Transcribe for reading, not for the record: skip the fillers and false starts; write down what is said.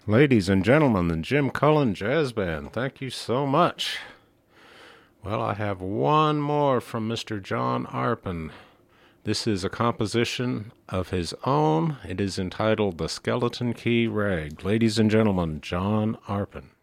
Ladies and gentlemen, the Jim Cullen Jazz Band, thank you so much. Well, I have one more from Mr. John Arpin. This is a composition of his own. It is entitled The Skeleton Key Rag. Ladies and gentlemen, John Arpin.